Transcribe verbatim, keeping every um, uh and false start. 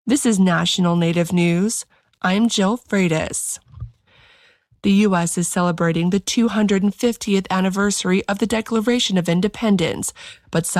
This is National Native News. I'm Jill Freitas. The U S is celebrating the two hundred fiftieth anniversary of the Declaration of Independence, but some